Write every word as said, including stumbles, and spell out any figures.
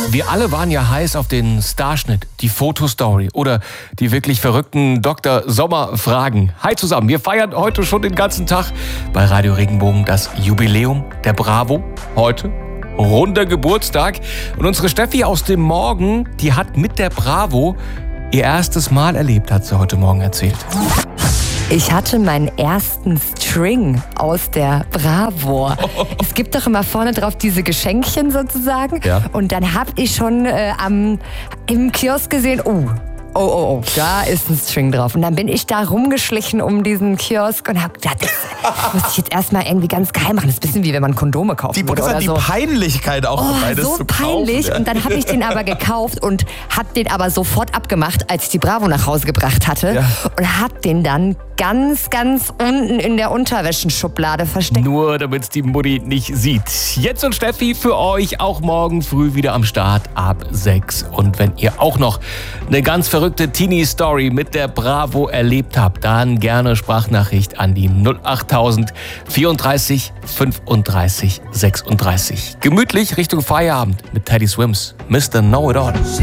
Wir alle waren ja heiß auf den Starschnitt, die Fotostory oder die wirklich verrückten Doktor Sommer-Fragen. Hi zusammen, wir feiern heute schon den ganzen Tag bei Radio Regenbogen das Jubiläum der Bravo. Heute runder Geburtstag. Und unsere Steffi aus dem Morgen, die hat mit der Bravo ihr erstes Mal erlebt, hat sie heute Morgen erzählt. Ich hatte meinen ersten String aus der Bravo. Oh. Es gibt doch immer vorne drauf diese Geschenkchen sozusagen. Ja. Und dann habe ich schon äh, am, im Kiosk gesehen, oh, oh, oh, oh, da ist ein String drauf. Und dann bin ich da rumgeschlichen um diesen Kiosk und habe gedacht, das muss ich jetzt erstmal irgendwie ganz geheim machen. Das ist ein bisschen wie wenn man Kondome kauft. Die, oder die so. Peinlichkeit auch oh, dabei, das so zu peinlich. kaufen. Und dann habe ich den aber gekauft und habe den aber sofort abgemacht, als ich die Bravo nach Hause gebracht hatte. Ja. Und habe den dann ganz, ganz unten in der Unterwäschenschublade versteckt. Nur damit es die Mutti nicht sieht. Jetzt und Steffi für euch auch morgen früh wieder am Start ab sechs. Und wenn ihr auch noch eine ganz verrückte Teenie-Story mit der Bravo erlebt habt, dann gerne Sprachnachricht an die null achttausend vierunddreißig fünfunddreißig sechsunddreißig. Gemütlich Richtung Feierabend mit Teddy Swims. Mister Know It All.